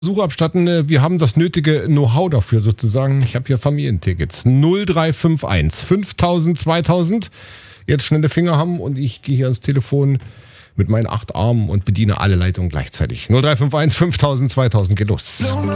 Besuch abstatten. Wir haben das nötige Know-how dafür sozusagen. Ich habe hier Familientickets. 0351 5000 2000. Jetzt schnelle Finger haben und ich gehe hier ans Telefon mit meinen 8 Armen und bediene alle Leitungen gleichzeitig. 0351 5000 2000 geht los.